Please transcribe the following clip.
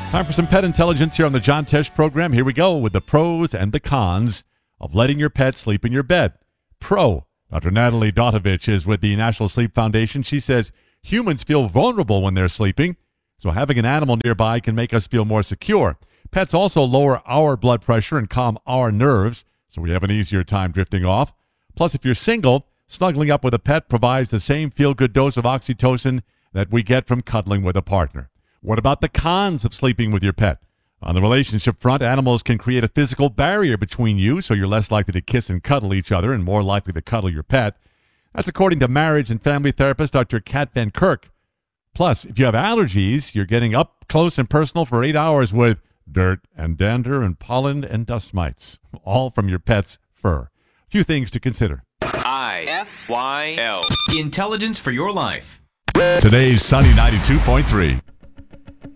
Time for some pet intelligence here on the John Tesh program. Here we go with the pros and the cons of letting your pet sleep in your bed. Pro, Dr. Natalie Dotovich is with the National Sleep Foundation. She says humans feel vulnerable when they're sleeping, so having an animal nearby can make us feel more secure. Pets also lower our blood pressure and calm our nerves, so we have an easier time drifting off. Plus, if you're single, snuggling up with a pet provides the same feel-good dose of oxytocin that we get from cuddling with a partner. What about the cons of sleeping with your pet? On the relationship front, animals can create a physical barrier between you, so you're less likely to kiss and cuddle each other and more likely to cuddle your pet. That's according to marriage and family therapist Dr. Kat Van Kirk. Plus, if you have allergies, you're getting up close and personal for 8 hours with dirt and dander and pollen and dust mites, all from your pet's fur. A few things to consider. IFYL. Intelligence for your life. Today's Sunny 92.3.